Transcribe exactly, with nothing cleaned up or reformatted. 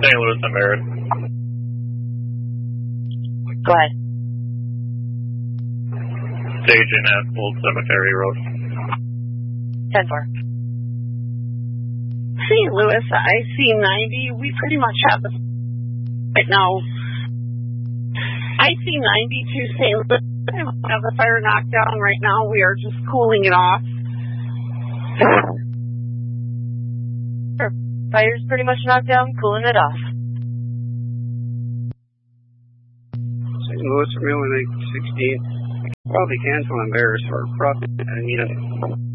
Saint Louis and Barrett. Go ahead. Staging at Old Cemetery Road. ten four. Saint Louis, I C ninety, we pretty much have the right now. I C ninety to Saint Louis, we have the fire knocked down right now. We are just cooling it off. Fire's pretty much knocked down, cooling it off. Saint Louis, really like sixteen. Probably cancel Embarrass for profit. I mean,